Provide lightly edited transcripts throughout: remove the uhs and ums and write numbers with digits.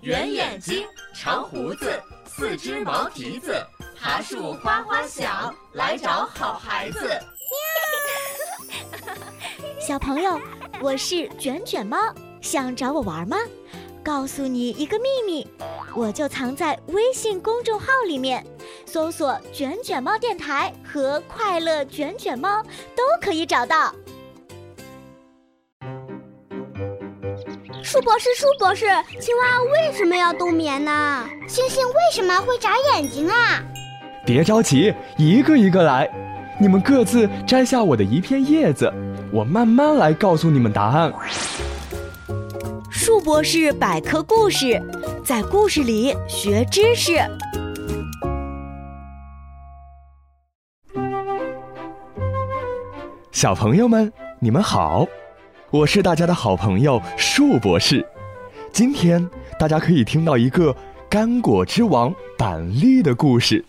圆眼睛，长胡子，四只毛蹄子，爬树哗哗响，来找好孩子。 小朋友，我是卷卷猫，想找我玩吗？告诉你一个秘密，我就藏在微信公众号里面，搜索卷卷猫电台和快乐卷卷猫都可以找到。 树博士，青蛙为什么要冬眠呢？ 星星为什么会眨眼睛啊？ 别着急，一个一个来，你们各自摘下我的一片叶子，我慢慢来告诉你们答案。 树博士百科故事，在故事里学知识。 小朋友们，你们好，我是大家的好朋友树博士。今天大家可以听到一个干果之王板栗的故事。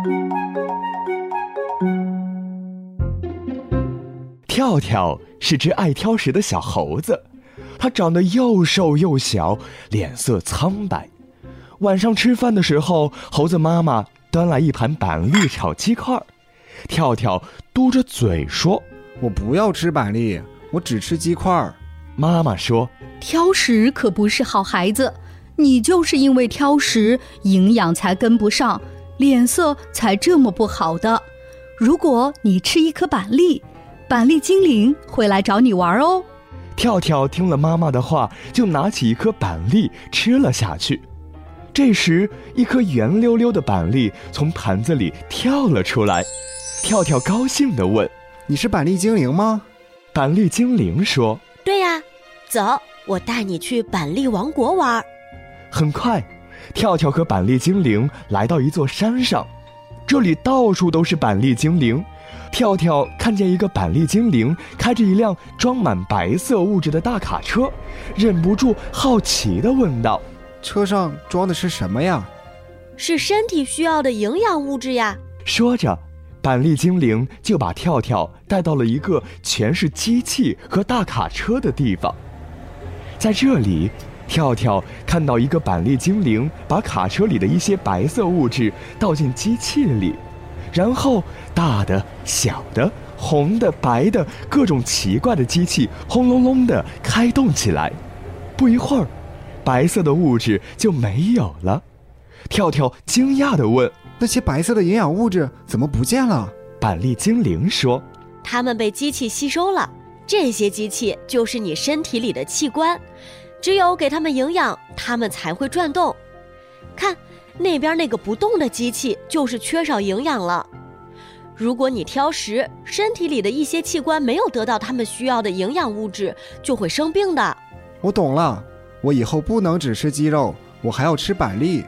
跳跳是只爱挑食的小猴子，它长得又瘦又小，脸色苍白。晚上吃饭的时候，猴子妈妈端来一盘板栗炒鸡块，跳跳嘟着嘴说：“ 我不要吃板栗，我只吃鸡块。” 妈妈说：“ 挑食可不是好孩子，你就是因为挑食，营养才跟不上，脸色才这么不好的。如果你吃一颗板栗，板栗精灵会来找你玩哦。” 跳跳听了妈妈的话，就拿起一颗板栗吃了下去。这时，一颗圆溜溜的板栗从盘子里跳了出来。跳跳高兴地问：“ 你是板栗精灵吗？” 板栗精灵说：“ 对呀，走，我带你去板栗王国玩。” 很快，跳跳和板栗精灵来到一座山上，这里到处都是板栗精灵。跳跳看见一个板栗精灵开着一辆装满白色物质的大卡车，忍不住好奇地问道：“ 车上装的是什么呀？”“ 是身体需要的营养物质呀。” 说着，板栗精灵就把跳跳带到了一个全是机器和大卡车的地方。在这里，跳跳看到一个板栗精灵把卡车里的一些白色物质倒进机器里，然后大的、小的、红的、白的各种奇怪的机器轰隆隆地开动起来。不一会儿，白色的物质就没有了。跳跳惊讶地问：“ 那些白色的营养物质怎么不见了？” 板栗精灵说：“ 它们被机器吸收了，这些机器就是你身体里的器官，只有给它们营养，它们才会转动。看，那边那个不动的机器就是缺少营养了。如果你挑食，身体里的一些器官没有得到它们需要的营养物质，就会生病的。” 我懂了，我以后不能只吃鸡肉，我还要吃板栗。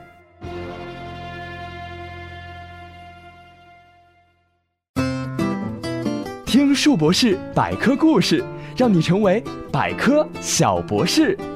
听树博士百科故事，让你成为百科小博士。